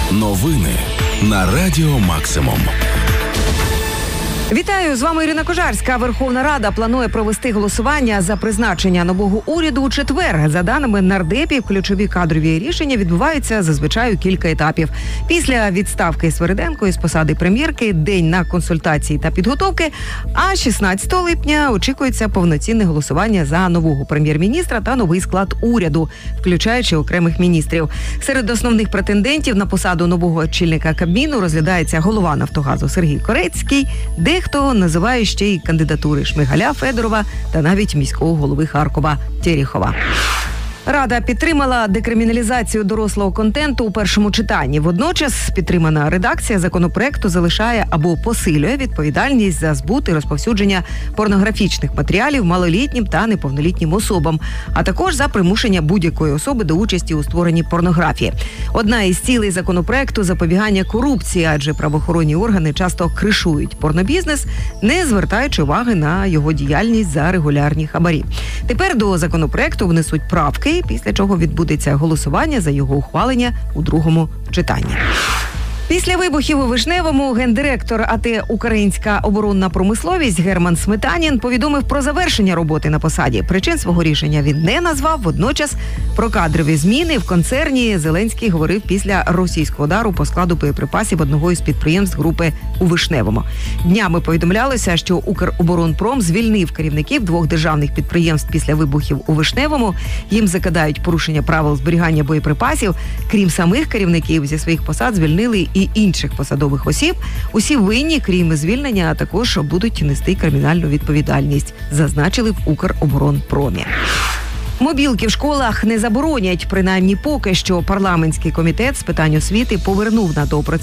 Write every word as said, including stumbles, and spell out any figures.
Новини на Радіо Максимум. Вітаю, з вами Ірина Кожарська. Верховна Рада планує провести голосування за призначення нового уряду у четвер. За даними нардепів, ключові кадрові рішення відбуваються зазвичай у кілька етапів. Після відставки Свериденко із посади прем'єрки, день на консультації та підготовки, а шістнадцятого липня очікується повноцінне голосування за нового прем'єр-міністра та новий склад уряду, включаючи окремих міністрів. Серед основних претендентів на посаду нового очільника Кабміну розглядається голова Нафтогазу Сергій Корецький, дехто називає ще й кандидатури Шмигаля, Федорова та навіть міського голови Харкова Терехова. Рада підтримала декриміналізацію дорослого контенту у першому читанні. Водночас підтримана редакція законопроекту залишає або посилює відповідальність за збут і розповсюдження порнографічних матеріалів малолітнім та неповнолітнім особам, а також за примушення будь-якої особи до участі у створенні порнографії. Одна із цілей законопроекту – запобігання корупції, адже правоохоронні органи часто кришують порнобізнес, не звертаючи уваги на його діяльність за регулярні хабарі. Тепер до законопроекту внесуть правки, після чого відбудеться голосування за його ухвалення у другому читанні. Після вибухів у Вишневому гендиректор АТ «Українська оборонна промисловість» Герман Сметанін повідомив про завершення роботи на посаді. Причин свого рішення він не назвав. Водночас про кадрові зміни в концерні Зеленський говорив після російського удару по складу боєприпасів одного із підприємств групи у Вишневому. Днями повідомлялося, що «Укроборонпром» звільнив керівників двох державних підприємств після вибухів у Вишневому. Їм закидають порушення правил зберігання боєприпасів. Крім самих керівників, зі своїх посад звільнили і інших посадових осіб. Усі винні, крім звільнення, також будуть нести кримінальну відповідальність, зазначили в «Укроборонпромі». Мобілки в школах не заборонять, принаймні поки що. Парламентський комітет з питань освіти повернув на доопрацювання